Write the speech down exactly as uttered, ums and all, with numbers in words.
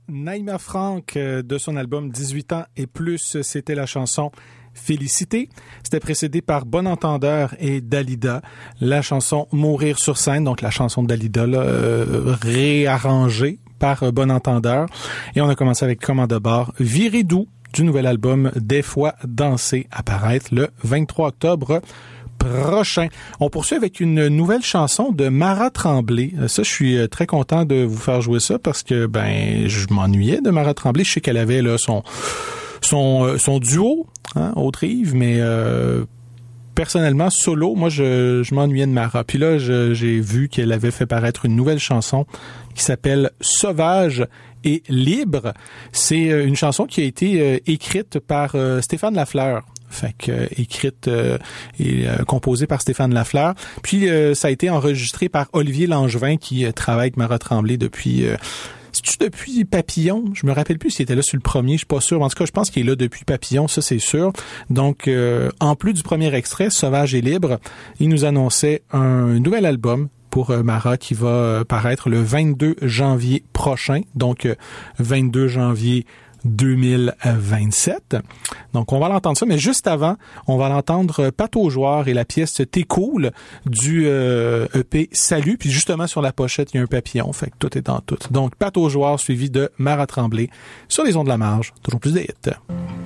Naïma Franck de son album dix-huit ans et plus, c'était la chanson Félicité. C'était précédé par Bon Entendeur et Dalida, la chanson Mourir sur scène, donc la chanson de Dalida là, euh, réarrangée par Bon Entendeur. Et on a commencé avec Commande de bord, Viré doux, du nouvel album Des fois danser, apparaître le vingt-trois octobre prochain. On poursuit avec une nouvelle chanson de Mara Tremblay. Ça, je suis très content de vous faire jouer ça parce que ben je m'ennuyais de Mara Tremblay. Je sais qu'elle avait là son son son duo, hein, Autre-Yves, mais euh, personnellement solo, moi je je m'ennuyais de Mara. Puis là, je, j'ai vu qu'elle avait fait paraître une nouvelle chanson qui s'appelle Sauvage et libre. C'est une chanson qui a été euh, écrite par euh, Stéphane Lafleur. Fait que euh, écrite euh, et euh, composée par Stéphane Lafleur. Puis euh, ça a été enregistré par Olivier Langevin qui euh, travaille avec Mara Tremblay depuis euh, c'est-tu depuis Papillon? Je me rappelle plus s'il était là sur le premier, je suis pas sûr. En tout cas, je pense qu'il est là depuis Papillon, ça c'est sûr. Donc euh, en plus du premier extrait, Sauvage et libre, il nous annonçait un nouvel album pour euh, Mara qui va euh, paraître le vingt-deux janvier prochain. Donc euh, vingt-deux janvier deux mille vingt-sept. Donc, on va l'entendre ça, mais juste avant, on va l'entendre Pat aux joueurs et la pièce T'es cool du euh, E P Salut. Puis justement, sur la pochette, il y a un papillon. Fait que tout est dans tout. Donc, Pat aux joueurs suivi de Mara Tremblay sur les ondes de la marge. Toujours plus de hits.